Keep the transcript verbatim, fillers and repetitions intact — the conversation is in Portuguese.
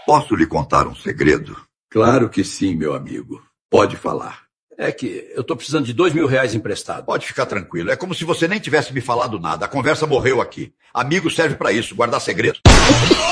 Posso lhe contar um segredo? Claro que sim, meu amigo. Pode falar. É que eu tô precisando de dois mil reais emprestado. Pode ficar tranquilo. É como se você nem tivesse me falado nada. A conversa morreu aqui. Amigo serve para isso, guardar segredo.